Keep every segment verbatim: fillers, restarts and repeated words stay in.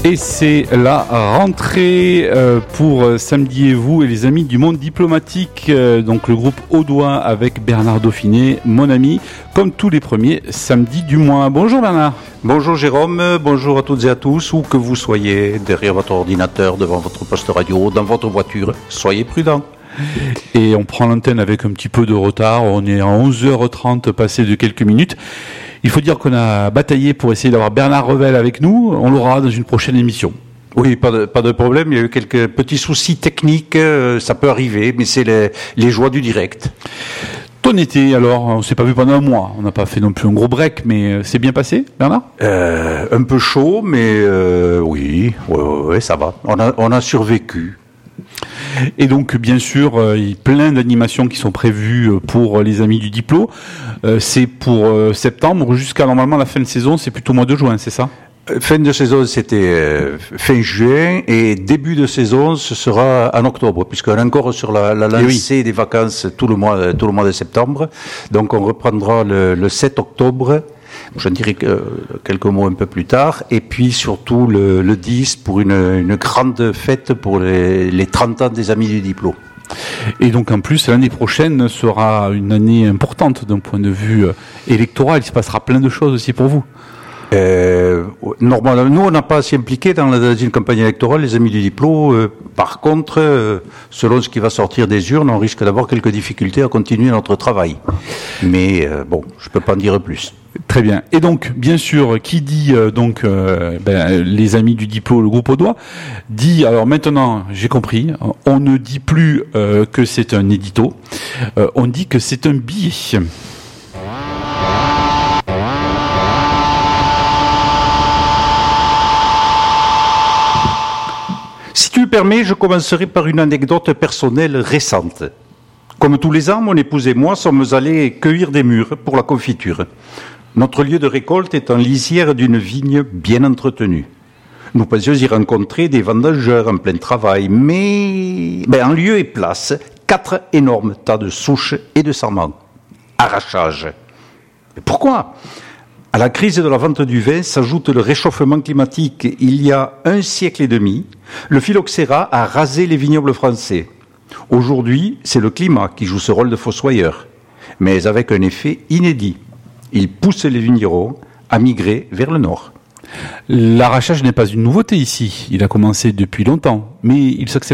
Et c'est la rentrée euh, pour euh, Samedi et vous et les amis du monde diplomatique, euh, donc le groupe Audoin avec Bernard Dauphiné, mon ami, comme tous les premiers samedis du mois. Bonjour Bernard. Bonjour Jérôme, bonjour à toutes et à tous, où que vous soyez, derrière votre ordinateur, devant votre poste radio, dans votre voiture, soyez prudents. Et on prend l'antenne avec un petit peu de retard, on est à onze heures trente passé de quelques minutes. Il faut dire qu'on a bataillé pour essayer d'avoir Bernard Revel avec nous. On l'aura dans une prochaine émission. Oui, pas de, pas de problème. Il y a eu quelques petits soucis techniques. Euh, ça peut arriver, mais c'est les, les joies du direct. Ton été, alors, on s'est pas vu pendant un mois. On n'a pas fait non plus un gros break, mais c'est bien passé, Bernard ? euh, Un peu chaud, mais euh, oui, ouais, ouais, ouais, ça va. On a, on a survécu. Et donc, bien sûr, euh, il y a plein d'animations qui sont prévues pour les amis du Diplo. Euh, c'est pour euh, septembre jusqu'à normalement la fin de saison, c'est plutôt au mois de juin, c'est ça ? Fin de saison, c'était euh, fin juin, et début de saison, ce sera en octobre, puisqu'on est encore sur la, la lancée oui. des vacances tout le mois, tout le mois de septembre. Donc, on reprendra le, le sept octobre. Je dirais que, euh, quelques mots un peu plus tard, et puis surtout le, le dix pour une, une grande fête pour les, les trente ans des Amis du Diplo. Et donc en plus, l'année prochaine sera une année importante d'un point de vue euh, électoral, il se passera plein de choses aussi pour vous. Euh, normalement, nous, on n'a pas à s'y impliquer dans, la, dans une campagne électorale, les Amis du Diplo. Euh, par contre, euh, selon ce qui va sortir des urnes, on risque d'avoir quelques difficultés à continuer notre travail. Mais euh, bon, je peux pas en dire plus. Très bien. Et donc, bien sûr, qui dit euh, donc euh, ben, les Amis du Diplo, le groupe Audoin, dit, alors maintenant, j'ai compris, on ne dit plus euh, que c'est un édito, euh, on dit que c'est un billet. Si tu le permets, je commencerai par une anecdote personnelle récente. Comme tous les ans, mon épouse et moi sommes allés cueillir des mûres pour la confiture. Notre lieu de récolte est en lisière d'une vigne bien entretenue. Nous pensions y rencontrer des vendangeurs en plein travail, mais ben, en lieu et place, quatre énormes tas de souches et de sarments. Arrachage. Mais pourquoi ? À la crise de la vente du vin s'ajoute le réchauffement climatique. Il y a un siècle et demi, le phylloxéra a rasé les vignobles français. Aujourd'hui, c'est le climat qui joue ce rôle de fossoyeur, mais avec un effet inédit. Il pousse les vignerons à migrer vers le nord. L'arrachage n'est pas une nouveauté ici. Il a commencé depuis longtemps, mais il s'accélère ?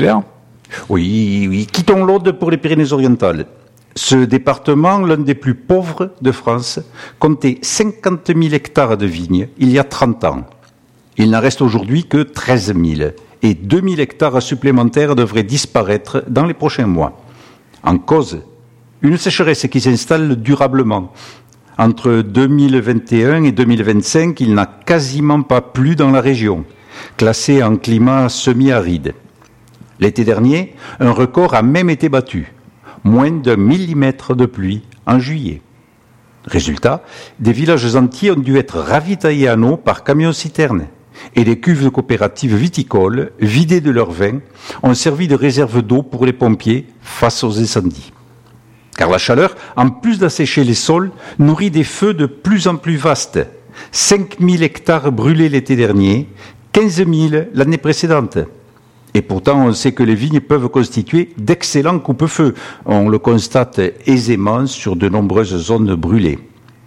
Oui, oui. Quittons l'Aude pour les Pyrénées-Orientales. Ce département, l'un des plus pauvres de France, comptait cinquante mille hectares de vignes il y a trente ans. Il n'en reste aujourd'hui que treize mille, et deux mille hectares supplémentaires devraient disparaître dans les prochains mois. En cause, une sécheresse qui s'installe durablement. Entre deux mille vingt et un et deux mille vingt-cinq, il n'a quasiment pas plu dans la région, classée en climat semi-aride. L'été dernier, un record a même été battu. Moins d'un millimètre de pluie en juillet. Résultat, des villages entiers ont dû être ravitaillés en eau par camions-citernes. Et les cuves coopératives viticoles, vidées de leur vin, ont servi de réserve d'eau pour les pompiers face aux incendies. Car la chaleur, en plus d'assécher les sols, nourrit des feux de plus en plus vastes. cinq mille hectares brûlés l'été dernier, quinze mille l'année précédente. Et pourtant, on sait que les vignes peuvent constituer d'excellents coupe-feux. On le constate aisément sur de nombreuses zones brûlées.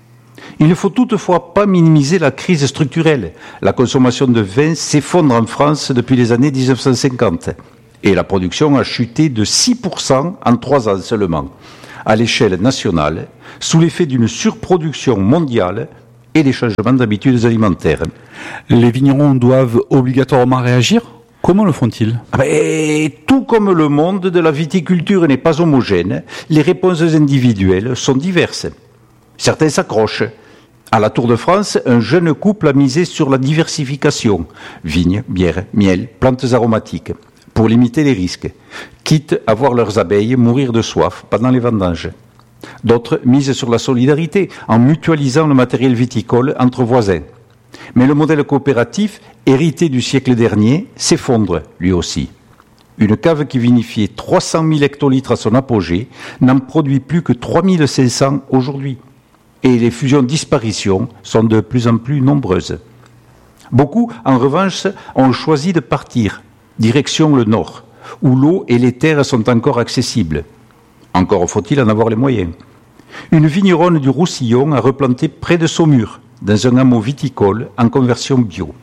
Il ne faut toutefois pas minimiser la crise structurelle. La consommation de vin s'effondre en France depuis les années dix-neuf cent cinquante. Et la production a chuté de six pour cent en trois ans seulement, à l'échelle nationale, sous l'effet d'une surproduction mondiale et des changements d'habitudes alimentaires. Les vignerons doivent obligatoirement réagir ? Comment le font-ils ? ah ben, Tout comme le monde de la viticulture n'est pas homogène, les réponses individuelles sont diverses. Certains s'accrochent. À la Tour de France, un jeune couple a misé sur la diversification, vignes, bière, miel, plantes aromatiques, pour limiter les risques, quitte à voir leurs abeilles mourir de soif pendant les vendanges. D'autres misent sur la solidarité, en mutualisant le matériel viticole entre voisins. Mais le modèle coopératif, hérité du siècle dernier, s'effondre, lui aussi. Une cave qui vinifiait trois cent mille hectolitres à son apogée n'en produit plus que trois mille cinq cents aujourd'hui. Et les fusions-disparitions sont de plus en plus nombreuses. Beaucoup, en revanche, ont choisi de partir, direction le nord, où l'eau et les terres sont encore accessibles. Encore faut-il en avoir les moyens. Une vigneronne du Roussillon a replanté près de Saumur, dans un hameau viticole en conversion bio.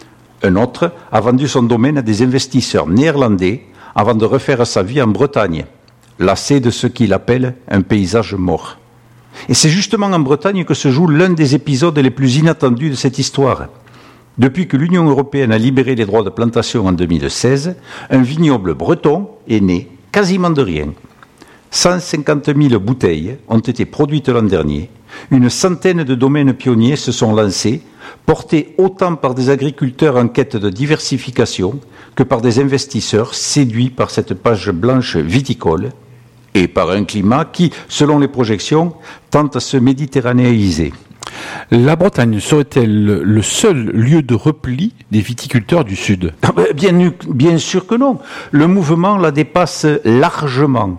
Un autre a vendu son domaine à des investisseurs néerlandais avant de refaire sa vie en Bretagne, lassé de ce qu'il appelle un paysage mort. Et c'est justement en Bretagne que se joue l'un des épisodes les plus inattendus de cette histoire. Depuis que l'Union européenne a libéré les droits de plantation en deux mille seize, un vignoble breton est né quasiment de rien. cent cinquante mille bouteilles ont été produites l'an dernier. Une centaine de domaines pionniers se sont lancés, portés autant par des agriculteurs en quête de diversification que par des investisseurs séduits par cette page blanche viticole et par un climat qui, selon les projections, tente à se méditerranéiser. La Bretagne serait-elle le seul lieu de repli des viticulteurs du Sud ? Ah ben, bien, bien sûr que non. Le mouvement la dépasse largement.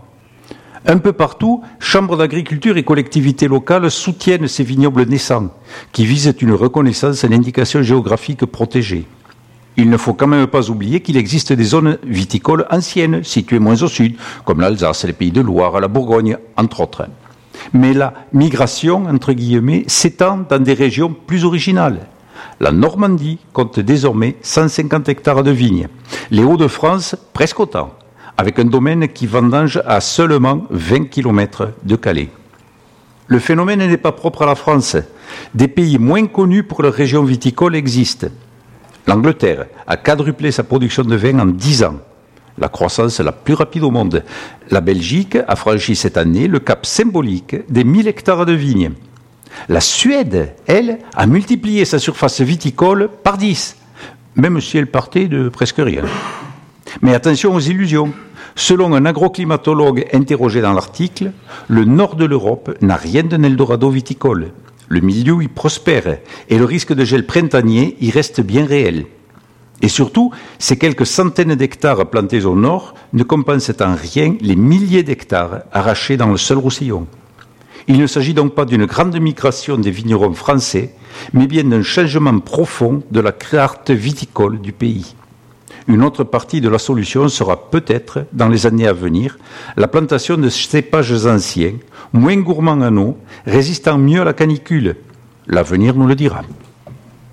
Un peu partout, chambres d'agriculture et collectivités locales soutiennent ces vignobles naissants, qui visent une reconnaissance à l'indication géographique protégée. Il ne faut quand même pas oublier qu'il existe des zones viticoles anciennes, situées moins au sud, comme l'Alsace, les Pays de Loire, la Bourgogne, entre autres. Mais la migration, entre guillemets, s'étend dans des régions plus originales. La Normandie compte désormais cent cinquante hectares de vignes. Les Hauts-de-France, presque autant, avec un domaine qui vendange à seulement vingt kilomètres de Calais. Le phénomène n'est pas propre à la France. Des pays moins connus pour leur région viticole existent. L'Angleterre a quadruplé sa production de vin en dix ans. La croissance la plus rapide au monde. La Belgique a franchi cette année le cap symbolique des mille hectares de vignes. La Suède, elle, a multiplié sa surface viticole par dix, même si elle partait de presque rien. Mais attention aux illusions. Selon un agroclimatologue interrogé dans l'article, le nord de l'Europe n'a rien d'un Eldorado viticole. Le milieu y prospère et le risque de gel printanier y reste bien réel. Et surtout, ces quelques centaines d'hectares plantés au nord ne compensent en rien les milliers d'hectares arrachés dans le seul Roussillon. Il ne s'agit donc pas d'une grande migration des vignerons français, mais bien d'un changement profond de la carte viticole du pays. Une autre partie de la solution sera peut-être, dans les années à venir, la plantation de cépages anciens, moins gourmands en eau, résistant mieux à la canicule. L'avenir nous le dira.